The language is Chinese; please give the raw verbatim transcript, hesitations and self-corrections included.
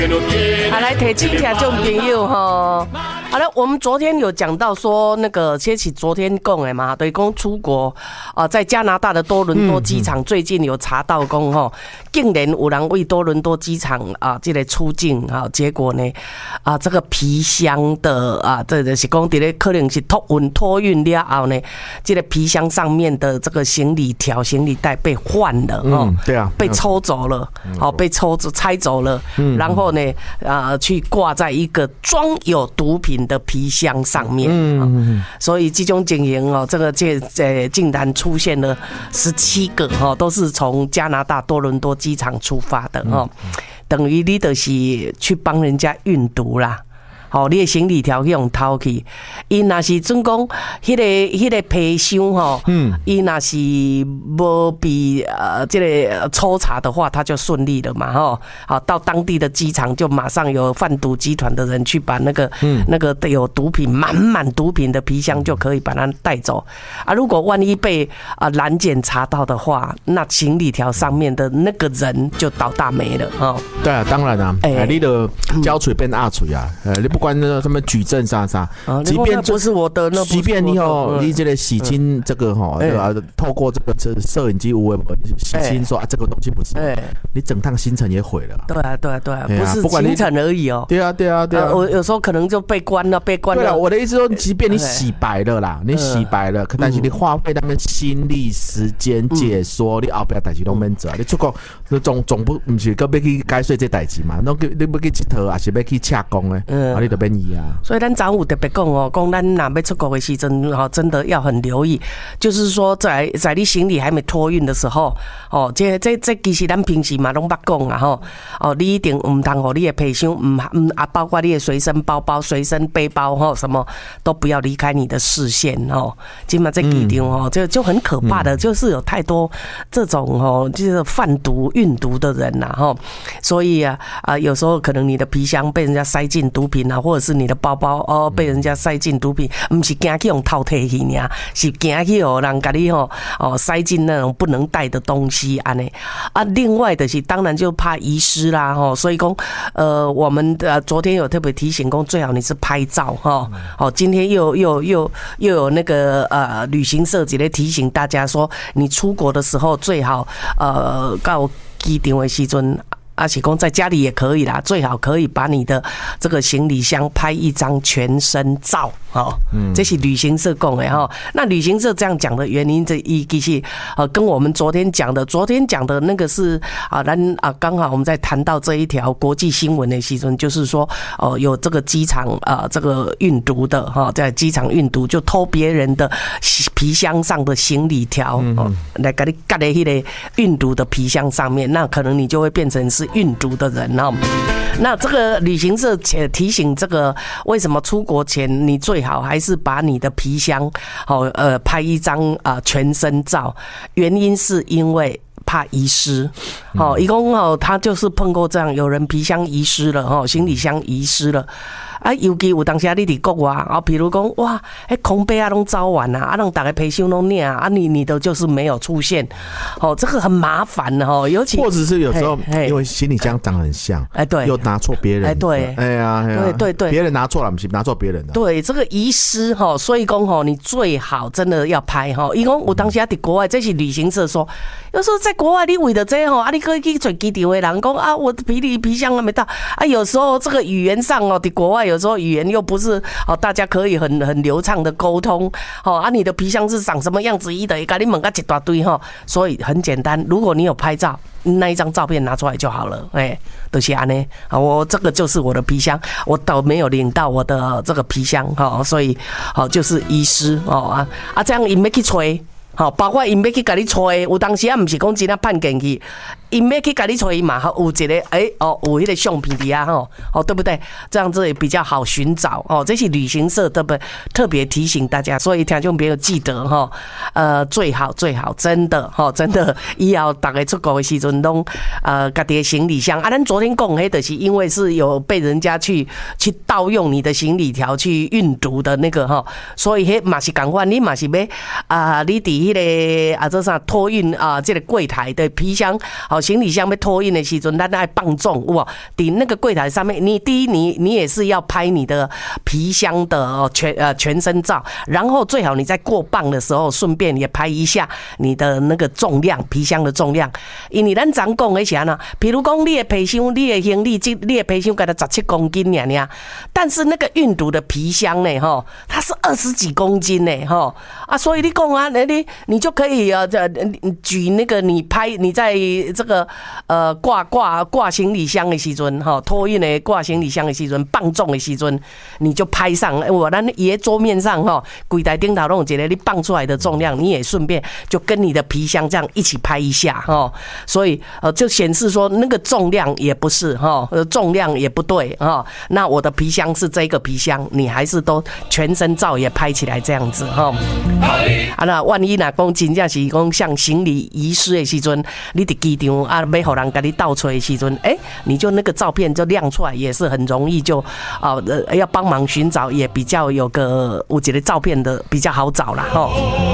好，来提醒听众朋友哈。好了，我们昨天有讲到说，那个这是昨天讲的嘛，对，讲出国啊、呃，在加拿大的多伦多机场最近有查到讲哈，竟然有人为多伦多机场啊这个出境啊，结果呢啊这个皮箱的啊，这就是讲这个可能是托运托运了后呢，这个皮箱上面的这个行李条、行李袋被换了哦、嗯， 对啊， 被抽走了，好、哦，被抽走拆走了，嗯、然后呢啊去挂在一个装有毒品的皮箱上面，嗯，所以这种情形哦，这个这呃竟然出现了十七个哈，都是从加拿大多伦多机场出发的哈，等于你就是去帮人家运毒啦。好，你的行李条去用偷去，伊若是准讲，迄个迄个皮箱吼，嗯，伊若是无被呃这个抽查的话，他就顺利了嘛，吼，好，到当地的机场就马上有贩毒集团的人去把那个、嗯、那个有毒品满满毒品的皮箱就可以把它带走啊。如果万一被啊拦检查到的话，那行李条上面的那个人就倒大霉了哦。 对啊，当然啊，哎、欸，你的胶水变阿水啊，呃，你不。不管什么举证啥啥，即便不是我的，那即便你哦，你这个洗清这个哈，对吧？透过这个摄影机无微博洗清说啊，这个东西不是，你整趟行程也毁了。 对啊，对啊，对啊，不是行程而已哦。 对啊，对啊，对啊。 我有时候可能就被关了，被关了。 对了，我的意思说，即便你洗白了啦，你洗白了，但是你花费他们心力、时间解说，你后边代志都免做，你出国总总不不是，搁要去解说这代志嘛？那你要去佚佗，还是要去洽公的？嗯。就变异啊， 所以咱早有特别讲哦，讲咱若要出国的时阵，哈，真的要很留意。就是说在，在在你行李还没托运的时候，哦，这这这其实咱平时嘛拢捌讲啊，吼，哦，你一定唔通互你的皮箱，唔唔啊，包括你的随身包包、随身背包，吼，什么都不要离开你的视线哦。今嘛在机场哦，就就很可怕的，就是有太多这种哦，就是贩毒、运毒的人呐，吼，所以啊啊，有时候可能你的皮箱被人家塞进毒品啊。或者是你的包包哦被人家塞进毒品，不是惊去用偷摕去呢，是惊去哦让家己哦哦塞进那种不能带的东西安尼啊。另外的是当然就怕遗失啦哈，所以讲呃我们的昨天有特别提醒讲，最好你是拍照哈。好，今天又又又又有那个呃旅行社直接提醒大家说，你出国的时候最好呃到机场的时阵。而且讲在家里也可以啦，最好可以把你的这个行李箱拍一张全身照哦。嗯，这是旅行社讲的哈。那旅行社这样讲的原因，这一其实呃跟我们昨天讲的，昨天讲的那个是啊，咱啊刚好我们在谈到这一条国际新闻的时阵，就是说哦、呃、有这个机场啊、呃、这个运毒的哈、哦，在机场运毒就偷别人的皮箱上的行李条哦，来给你盖在那个运毒的皮箱上面，那可能你就会变成是运毒的人哦。那这个旅行社提醒，这个为什么出国前你最好还是把你的皮箱好呃拍一张啊全身照，原因是因为怕遗失。哦，一共哦他就是碰过这样，有人皮箱遗失了哦，行李箱遗失了。啊，尤其有当时你伫国外啊，比如讲哇，迄空杯啊拢走完啊，啊，让大家皮箱拢领啊，你你的就是没有出现，哦，这个很麻烦哦，尤其或者是有时候因为行李箱长得很像， 哎对， 又拿错别人， 哎对， 哎呀， 对对对， 别人拿错了，不是拿错别人的， 对，这个遗失哈，所以讲哈，你最好真的要拍哈，因为我当时在国外，这是旅行社说，有时候在国外你为了这样啊，你可以去找机场的人讲啊，我的皮里皮箱还没到啊，有时候这个语言上哦，在国外。有时候语言又不是哦，大家可以很很流畅的沟通哦。啊，你的皮箱是长什么样子？一的一个你问个一大堆哈，所以很简单。如果你有拍照，那一张照片拿出来就好了。哎，就是安尼啊，我这个就是我的皮箱，我都没有领到我的这个皮箱哈，所以好就是遗失哦啊啊，这样伊要去吹。好，包括因要去甲你找的，有当时啊，毋是讲真啊判进去，因要去甲你找伊嘛，有一个哎、欸、哦，有迄个相片底啊吼，哦对不对？这样子也比较好寻找哦。这是旅行社特别特别提醒大家，所以听众朋友记得哈，呃，最好最好真的哈，真的以后大家出国的时阵拢呃家己的行李箱啊，咱昨天讲迄就是因为是有被人家去去盗用你的行李条去运毒的那个哈，所以迄嘛是共款，你嘛是要啊、呃，你伫迄个啊，这啥托运啊，这个柜台的皮箱，好行李箱要托运的时阵，咱爱放重哇，伫那个柜台上面，你第一你你也是要拍你的皮箱的哦全呃全身照，然后最好你在过磅的时候，顺便也拍一下你的那个重量，皮箱的重量，因为咱常讲的是安怎，比如讲你的皮箱，你的行李，你的皮箱才十七公斤尔尔，但是那个运毒的皮箱呢，吼，它是二十几公斤呢，吼啊，所以你讲啊，你你就可以呃举那个你拍你在这个呃挂挂挂行李箱的时阵，哈，托运的挂行李箱的时阵，磅重的时阵，你就拍上，我咱爷桌面上哈，柜台顶头拢有一个你磅出来的重量，你也顺便就跟你的皮箱这样一起拍一下哈，所以呃就显示说那个重量也不是哈，重量也不对哈，那我的皮箱是这个皮箱，你还是都全身照也拍起来这样子哈。啊那万一若讲真正是讲像行李遗失的时阵，你伫机场啊要互人甲你倒找的时阵，哎、欸，你就那个照片就亮出来，也是很容易就啊、呃、要帮忙寻找，也比较有个有一个照片的比较好找啦吼。